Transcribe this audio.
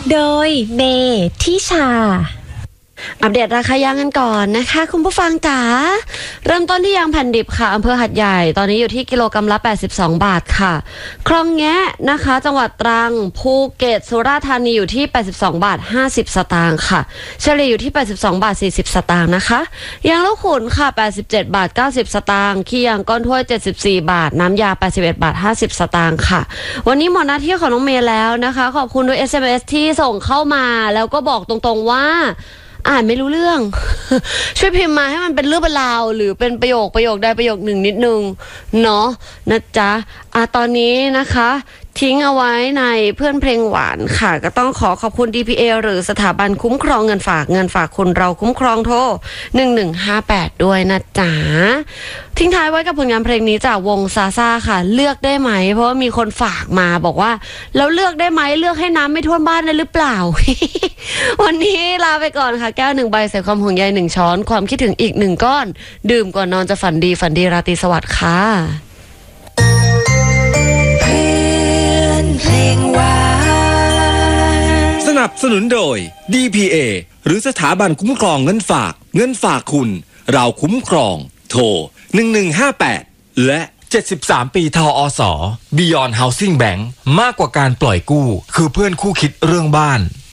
โดยเมทิชาอัปเดตราคายางกันก่อนนะคะคุณผู้ฟังจ๋าเริ่มต้นที่ยางแผ่นดิบค่ะอำเภอหัดใหญ่ตอนนี้อยู่ที่กิโลกรัมละ82บาทค่ะคลองแงะนะคะจังหวัดตรังภูเก็ตสุราษฎร์ธานีอยู่ที่82บาท50สตางค์ค่ะเฉลี่ยอยู่ที่82บาท40สตางค์นะคะยางลูกขุนค่ะ87บาท90สตางค์ขี้ยางก้อนถ้วย74บาทน้ำยา81บาท50สตางค์ค่ะวันนี้หมดหน้าที่ของน้องเมย์แล้วนะคะขอบคุณด้วย SMS ที่ส่งเข้ามาแล้วก็บอกตรงๆว่าอ่านไม่รู้เรื่อง ช่วยพิมพ์มาให้มันเป็นเรื่องเป็นราวหรือเป็นประโยคใดประโยคหนึ่งนิดนึงเนาะนะจ๊ะตอนนี้นะคะทิ้งเอาไว้ในเพื่อนเพลงหวานค่ะก็ต้องขอบคุณ DPA หรือสถาบันคุ้มครองเงินฝากคนเราคุ้มครองโทร1158ด้วยนะจ๊ะทิ้งท้ายไว้กับผลงานเพลงนี้จากวงซาซ่าค่ะเลือกได้ไหมเพราะว่ามีคนฝากมาบอกว่าแล้วเลือกได้ไหมเลือกให้น้ำไม่ท่วมบ้านได้หรือเปล่า วันนี้ลาไปก่อนค่ะแก้ว1ใบใส่ความห่วงใย1ช้อนความคิดถึงอีก1ก้อนดื่มก่อนนอนจะฝันดีราตรีสวัสดิ์ค่ะสนับสนุนโดย DPA หรือสถาบันคุ้มครองเงินฝากคุณเราคุ้มครองโทร1158และ73ปีทอส Beyond Housing Bank มากกว่าการปล่อยกู้คือเพื่อนคู่คิดเรื่องบ้าน